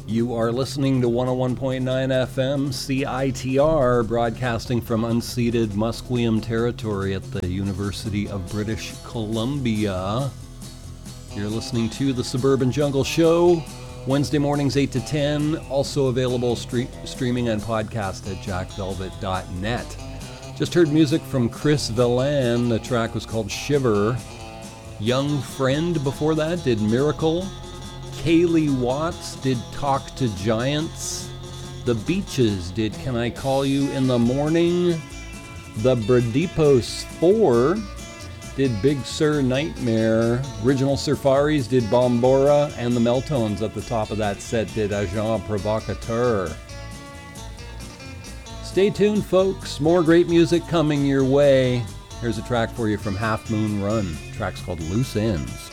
You are listening to 101.9 FM CITR, broadcasting from unceded Musqueam territory at the University of British Columbia. You're listening to The Suburban Jungle Show, Wednesday mornings 8 to 10, also available streaming and podcast at jackvelvet.net. Just heard music from Chris Villan. The track was called Shiver. Young Friend before that did Miracle. Kaylee Watts did Talk to Giants. The Beaches did Can I Call You in the Morning. The Bradipos 4 did Big Sur Nightmare. Original Surfaris did Bombora. And the Meltones at the top of that set did Agent Provocateur. Stay tuned, folks. More great music coming your way. Here's a track for you from Half Moon Run. The track's called Loose Ends.